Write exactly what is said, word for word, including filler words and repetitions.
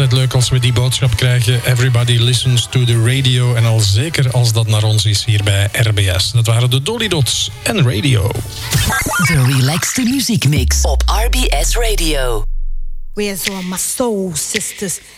altijd leuk als we die boodschap krijgen. Everybody listens to the radio. En al zeker als dat naar ons is hier bij R B S. Dat waren de Dolly Dots en Radio. De relaxte muziekmix op R B S Radio. Where's all my soul sisters?